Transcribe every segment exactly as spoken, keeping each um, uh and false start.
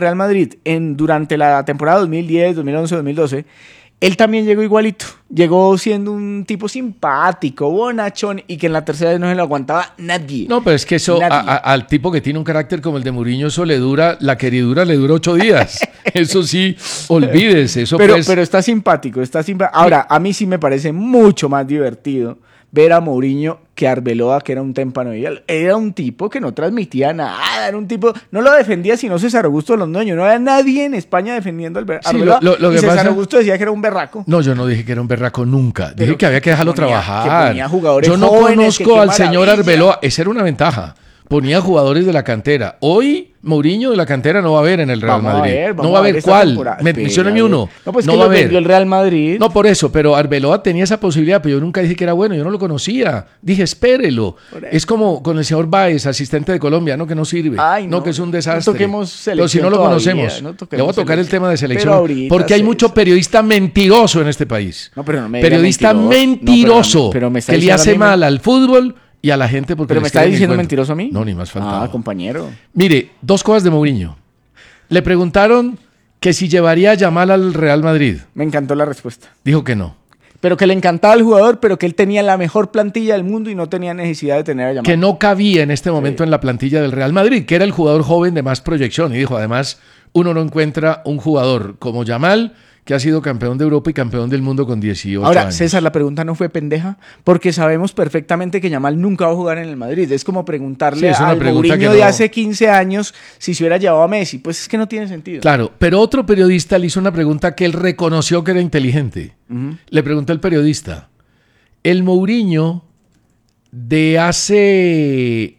Real Madrid en, durante la temporada dos mil diez, dos mil once, dos mil doce, él también llegó igualito. Llegó siendo un tipo simpático, bonachón, y que en la tercera vez no se lo aguantaba nadie. No, pero es que eso, a, a, al tipo que tiene un carácter como el de Mourinho, eso le dura, la queridura le dura ocho días. Eso sí, olvídese. Eso pero, pues... pero está simpático, está simpático. Ahora, a mí sí me parece mucho más divertido ver a Mourinho que a Arbeloa, que era un témpano. Era un tipo que no transmitía nada, era un tipo, no lo defendía sino César Augusto de los Dueños, no había nadie en España defendiendo al Arbeloa, sí, lo, lo, lo y que César pasa... Augusto decía que era un berraco. No, yo no dije que era un berraco nunca, Pero dije que había que dejarlo ponía, trabajar. Que ponía jugadores yo no jóvenes, conozco que, al maravilla. señor Arbeloa, esa era una ventaja. Ponía jugadores de la cantera. Hoy, Mourinho de la cantera no va a haber en el Real vamos Madrid. A ver, no va a haber cuál. Me, mencióname uno. No, pues no que va lo a haber. vendió el Real Madrid. No, por eso, pero Arbeloa tenía esa posibilidad, pero yo nunca dije que era bueno, yo no lo conocía. Dije, espérelo. Es como con el señor Báez, asistente de Colombia, no que no sirve. Ay, no, no, que es un desastre. No toquemos selección. Pero si no lo todavía, conocemos, no le voy a tocar selección. El tema de selección. Ahorita, porque hay César. mucho periodista mentiroso en este país. No, pero no me periodista mentiroso, no, pero, pero me que le hace mal al fútbol y a la gente porque... ¿Pero me está diciendo mentiroso a mí? No, ni más faltaba. Ah, compañero. Mire, dos cosas de Mourinho. Le preguntaron que si llevaría a Yamal al Real Madrid. Me encantó la respuesta. Dijo que no. Pero que le encantaba el jugador, pero que él tenía la mejor plantilla del mundo y no tenía necesidad de tener a Yamal. Que no cabía en este momento sí. en la plantilla del Real Madrid, que era el jugador joven de más proyección. Y dijo, además, uno no encuentra un jugador como Yamal, que ha sido campeón de Europa y campeón del mundo con dieciocho Ahora, años. César, la pregunta no fue pendeja, porque sabemos perfectamente que Yamal nunca va a jugar en el Madrid. Es como preguntarle sí, al Mourinho no... de hace quince años si se hubiera llevado a Messi. Pues es que no tiene sentido. Claro, pero otro periodista le hizo una pregunta que él reconoció que era inteligente. Uh-huh. Le preguntó al periodista, el Mourinho de hace...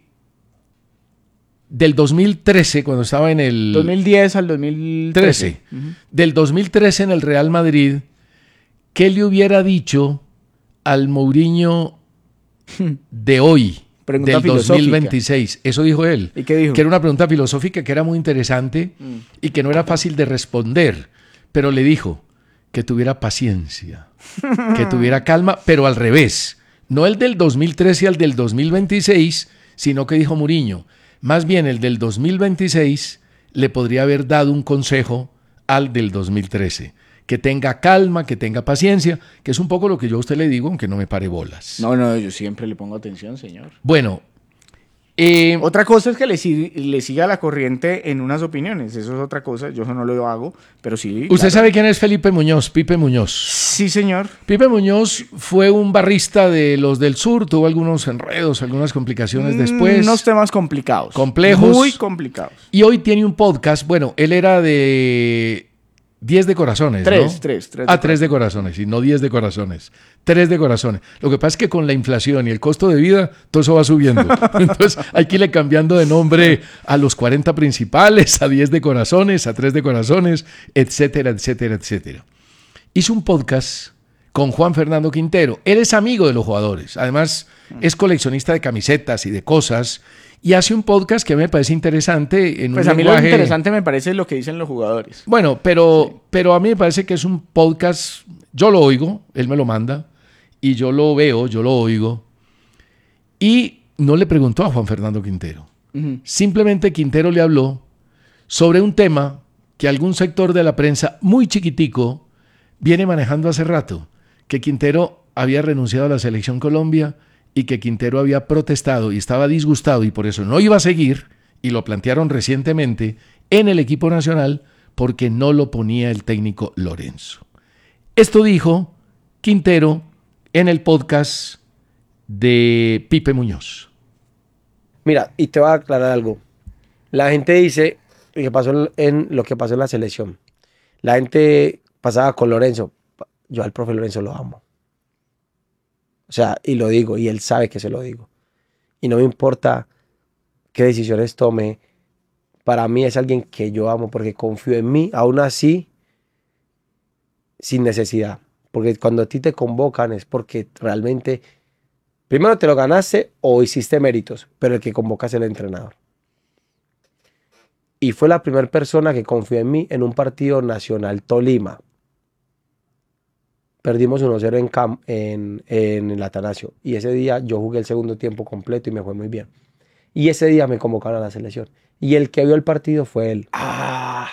del dos mil trece, cuando estaba en el... dos mil diez al dos mil trece. trece. Uh-huh. Del dos mil trece en el Real Madrid, ¿qué le hubiera dicho al Mourinho de hoy, pregunta del dos mil veintiséis? Eso dijo él. ¿Y qué dijo? Que era una pregunta filosófica que era muy interesante mm. y que no era fácil de responder, pero le dijo que tuviera paciencia, que tuviera calma, pero al revés. No el del dos mil trece al del dos mil veintiséis, sino que dijo Mourinho, más bien el del dos mil veintiséis le podría haber dado un consejo al del dos mil trece. Que tenga calma, que tenga paciencia, que es un poco lo que yo a usted le digo, aunque no me pare bolas. No, no, yo siempre le pongo atención, señor. Bueno. Eh, otra cosa es que le, le siga la corriente en unas opiniones. Eso es otra cosa. Yo eso no lo hago, pero sí. ¿Usted claro. sabe quién es Felipe Muñoz? Pipe Muñoz. Sí, señor. Pipe Muñoz fue un barrista de los del sur. Tuvo algunos enredos, algunas complicaciones después. Unos temas complicados. Complejos. Muy complicados. Y hoy tiene un podcast. Bueno, él era de... diez de corazones, tres, ¿no? Tres, tres. Ah, tres de corazones, y no diez de corazones. Tres de corazones. Lo que pasa es que con la inflación y el costo de vida, todo eso va subiendo. Entonces hay que irle cambiando de nombre a los cuarenta principales, a diez de corazones, a tres de corazones, etcétera, etcétera, etcétera. Hizo un podcast con Juan Fernando Quintero. Él es amigo de los jugadores. Además, es coleccionista de camisetas y de cosas. Y hace un podcast que a mí me parece interesante. En pues un a mí lenguaje... lo interesante me parece lo que dicen los jugadores. Bueno, pero, sí. pero a mí me parece que es un podcast, yo lo oigo, él me lo manda, y yo lo veo, yo lo oigo, y no le preguntó a Juan Fernando Quintero. Uh-huh. Simplemente Quintero le habló sobre un tema que algún sector de la prensa muy chiquitico viene manejando hace rato, que Quintero había renunciado a la Selección Colombia y que Quintero había protestado y estaba disgustado y por eso no iba a seguir, y lo plantearon recientemente, en el equipo nacional porque no lo ponía el técnico Lorenzo. Esto dijo Quintero en el podcast de Pipe Muñoz. Mira, y te voy a aclarar algo. La gente dice que pasó en lo que pasó en la selección. La gente pasaba con Lorenzo. Yo al profe Lorenzo lo amo. O sea, y lo digo, y él sabe que se lo digo. Y no me importa qué decisiones tome. Para mí es alguien que yo amo porque confío en mí, aún así, sin necesidad. Porque cuando a ti te convocan es porque realmente, primero te lo ganaste o hiciste méritos, pero el que convoca es el entrenador. Y fue la primera persona que confió en mí en un partido nacional Tolima. Perdimos uno cero en, Cam, en, en el Atanasio. Y ese día yo jugué el segundo tiempo completo y me fue muy bien. Y ese día me convocaron a la selección. Y el que vio el partido fue él. Ah.